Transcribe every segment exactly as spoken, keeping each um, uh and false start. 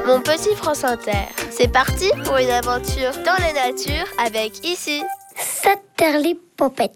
Mon petit France Inter. C'est parti pour une aventure dans la nature avec ici Saterlipopette.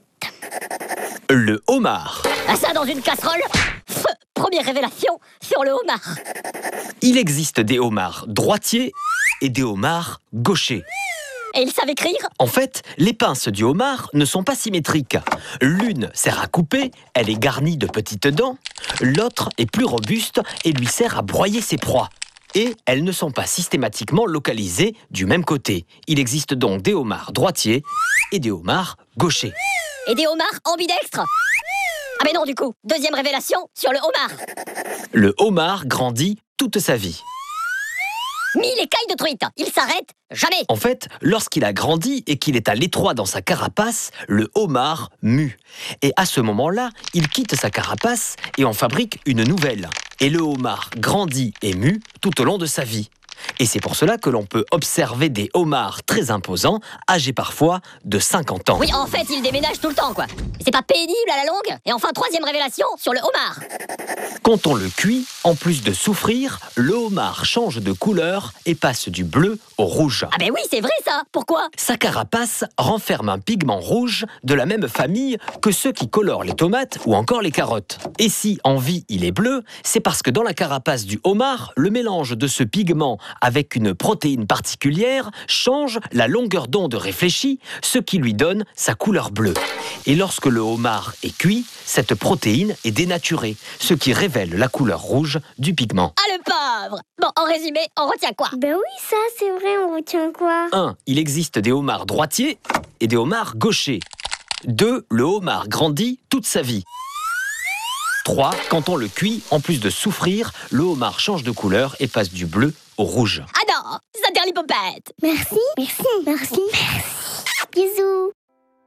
Le homard. Ah, ça dans une casserole? Pff, Première révélation sur le homard. Il existe des homards droitiers et des homards gauchers. Et ils savent écrire? En fait, les pinces du homard ne sont pas symétriques. L'une sert à couper, elle est garnie de petites dents. L'autre est plus robuste et lui sert à broyer ses proies. Et elles ne sont pas systématiquement localisées du même côté. Il existe donc des homards droitiers et des homards gauchers. Et des homards ambidextres? Ah mais non du coup, deuxième révélation sur le homard. Le homard grandit toute sa vie. Mille écailles de truite, il s'arrête jamais. En fait, lorsqu'il a grandi et qu'il est à l'étroit dans sa carapace, le homard mue. Et à ce moment-là, il quitte sa carapace et en fabrique une nouvelle. Et le homard grandit et mue tout au long de sa vie. Et c'est pour cela que l'on peut observer des homards très imposants, âgés parfois de cinquante ans. Oui, en fait, il déménage tout le temps, quoi. C'est pas pénible à la longue? Et enfin, troisième révélation sur le homard. Quand on le cuit, en plus de souffrir, le homard change de couleur et passe du bleu au rouge. Ah ben oui, c'est vrai ça. Pourquoi? Sa carapace renferme un pigment rouge de la même famille que ceux qui colorent les tomates ou encore les carottes. Et si en vie il est bleu, c'est parce que dans la carapace du homard, le mélange de ce pigment avec une protéine particulière change la longueur d'onde réfléchie, ce qui lui donne sa couleur bleue. Et lorsque le homard est cuit, cette protéine est dénaturée, ce qui révèle la couleur rouge du pigment. Ah le pauvre! Bon, en résumé, on retient quoi? Ben oui, ça c'est vrai, on retient quoi? un. Il existe des homards droitiers et des homards gauchers. deux. Le homard grandit toute sa vie. trois. Quand on le cuit, en plus de souffrir, le homard change de couleur et passe du bleu au rouge. Ah non, Saterlipopette! Merci, merci, merci.